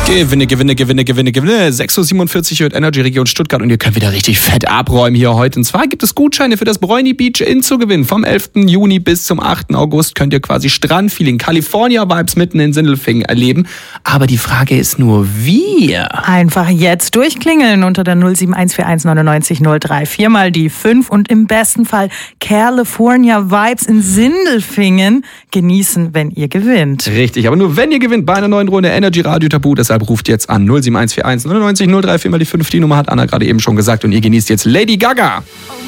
Gewinne. 6.47 Uhr hört Energy Region Stuttgart und ihr könnt wieder richtig fett abräumen hier heute. Und zwar gibt es Gutscheine für das Bräuni Beach Inn zu gewinnen. Vom 11. Juni bis zum 8. August könnt ihr quasi Strandfeeling, California-Vibes mitten in Sindelfingen erleben. Aber die Frage ist nur, wie? Einfach jetzt durchklingeln unter der 07141 99 034 mal die 5 und im besten Fall California Vibes in Sindelfingen genießen, wenn ihr gewinnt. Richtig, aber nur wenn ihr gewinnt bei einer neuen Runde Energy Radio Tabu. Deshalb ruft jetzt an 07141 99 034 mal die 5. Die Nummer hat Anna gerade eben schon gesagt und ihr genießt jetzt Lady Gaga.